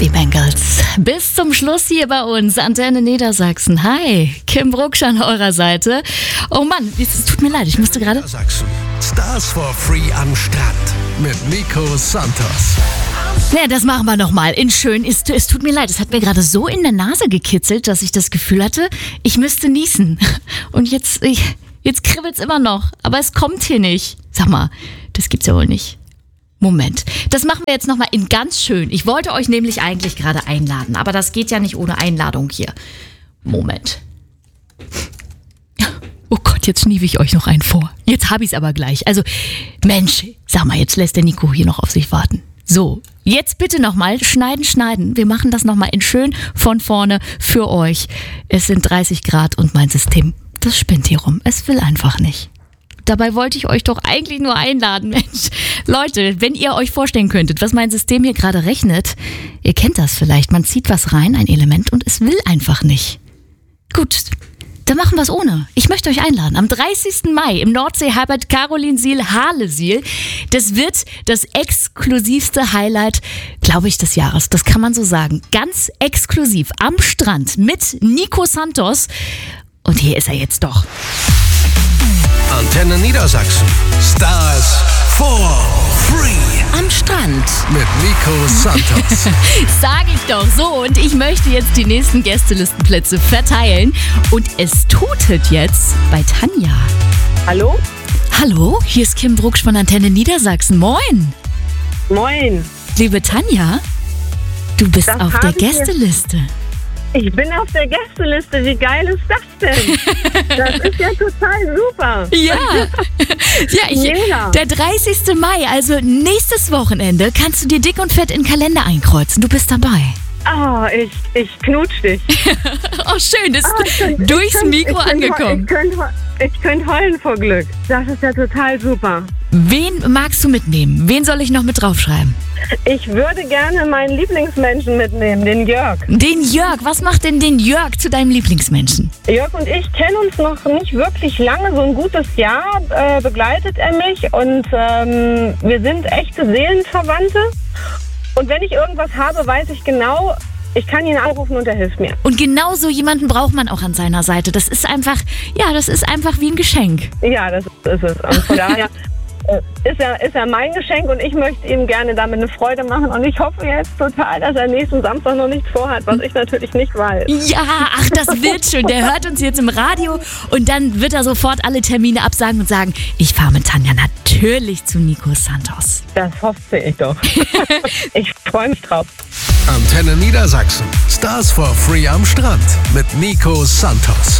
Die Bengals. Bis zum Schluss hier bei uns, Antenne Niedersachsen. Hi, Kim Brucksch an eurer Seite. Oh Mann, es tut mir leid, ich musste gerade... Niedersachsen. Stars for Free am Strand mit Nico Santos. Ja, das machen wir nochmal. In schön. Es tut mir leid, es hat mir gerade so in der Nase gekitzelt, dass ich das Gefühl hatte, ich müsste niesen. Und jetzt kribbelt's immer noch. Aber es kommt hier nicht. Sag mal, das gibt's ja wohl nicht. Moment, das machen wir jetzt nochmal in ganz schön. Ich wollte euch nämlich eigentlich gerade einladen, aber das geht ja nicht ohne Einladung hier. Moment. Oh Gott, jetzt schniefe ich euch noch einen vor. Jetzt habe ich es aber gleich. Also, Mensch, sag mal, jetzt lässt der Nico hier noch auf sich warten. So, jetzt bitte nochmal schneiden. Wir machen das nochmal in schön von vorne für euch. Es sind 30 Grad und mein System, das spinnt hier rum. Es will einfach nicht. Dabei wollte ich euch doch eigentlich nur einladen, Mensch. Leute, wenn ihr euch vorstellen könntet, was mein System hier gerade rechnet, ihr kennt das vielleicht, man zieht was rein, ein Element, und es will einfach nicht. Gut, dann machen wir es ohne. Ich möchte euch einladen. Am 30. Mai im Nordsee-Herberg Carolinsiel-Harlesiel. Das wird das exklusivste Highlight, glaube ich, des Jahres. Das kann man so sagen. Ganz exklusiv am Strand mit Nico Santos. Und hier ist er jetzt doch. Antenne Niedersachsen. Stars for Free Am Strand. mit Nico Santos. Sag ich doch so. Und ich möchte jetzt die nächsten Gästelistenplätze verteilen. Und es tutet jetzt bei Tanja. Hallo? Hallo, hier ist Kim Brucksch von Antenne Niedersachsen. Moin. Moin. Liebe Tanja, du bist Das auf hab der ich jetzt- Gästeliste. Ich bin auf der Gästeliste. Wie geil ist das denn? Das ist ja total super. Ja, Mega. der 30. Mai, also nächstes Wochenende, kannst du dir dick und fett in den Kalender einkreuzen. Du bist dabei. Oh, ich knutsch dich. Oh, schön, ist Ich durchs Mikro angekommen. Ich könnte heulen vor Glück. Das ist ja total super. Wen magst du mitnehmen? Wen soll ich noch mit draufschreiben? Ich würde gerne meinen Lieblingsmenschen mitnehmen, den Jörg. Den Jörg. Was macht denn den Jörg zu deinem Lieblingsmenschen? Jörg und ich kennen uns noch nicht wirklich lange. So ein gutes Jahr begleitet er mich. Und wir sind echte Seelenverwandte. Und wenn ich irgendwas habe, weiß ich genau, ich kann ihn anrufen und er hilft mir. Und genau so jemanden braucht man auch an seiner Seite. Das ist einfach wie ein Geschenk. Ja, das ist es. Und von daher ist er mein Geschenk und ich möchte ihm gerne damit eine Freude machen. Und ich hoffe jetzt total, dass er nächsten Samstag noch nichts vorhat, was ich natürlich nicht weiß. Ja, ach, das wird schon. Der hört uns jetzt im Radio und dann wird er sofort alle Termine absagen und sagen, ich fahre mit Tanja natürlich zu Nico Santos. Das hoffe ich doch. Ich freue mich drauf. Antenne Niedersachsen. Stars for Free am Strand mit Nico Santos.